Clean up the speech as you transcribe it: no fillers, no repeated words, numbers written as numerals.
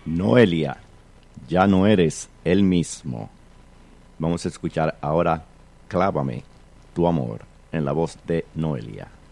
Noelia, ya no eres el mismo. Vamos a escuchar ahora Clávame tu amor en la voz de Noelia.